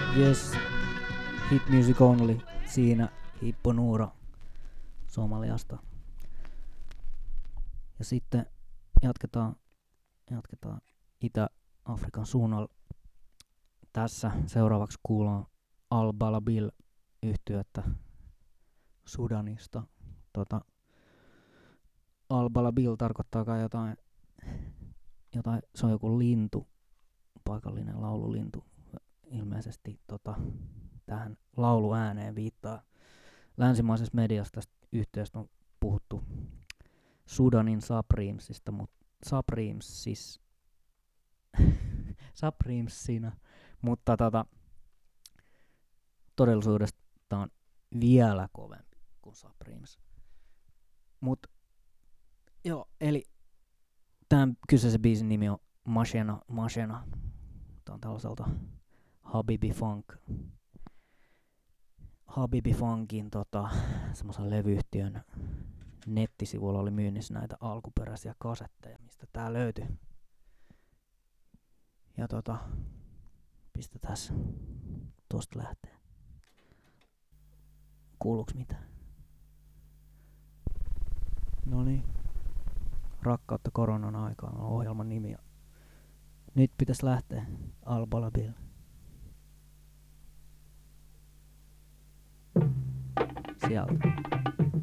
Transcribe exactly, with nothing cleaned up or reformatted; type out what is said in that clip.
Yes, Hit Music Only, siinä Hippo Nuura Somaliasta. Ja sitten jatketaan, jatketaan Itä-Afrikan suunnalla. Tässä seuraavaksi kuullaan Al Balabil yhtyettä Sudanista. Tota, Al Balabil tarkoittaa kai jotain, jotain, se on joku lintu, paikallinen laululintu. Ilmeisesti tota, tähän lauluääneen viittaa. Länsimaisessa mediassa tästä yhteydestä on puhuttu Sudanin Supremesista, mutta Supremesis Supremesina, mutta tota, todellisuudessa tää on vielä kovempi kuin Supremes. Mut joo, eli tämän kyseisen biisin nimi on Mashena Mashena. Tää on tällaiselta Habibi Funk. Habibi Funkin tota, semmoisen levyyhtiön nettisivuilla oli myynnissä näitä alkuperäisiä kasetteja, mistä tää löytyi. Ja tota, pistetäs tosta lähtee. Kuuluuks mitään? Noniin. Rakkautta koronan aikaan on ohjelman nimi. Nyt pitäis lähteä. Al Balabil. Sieltä.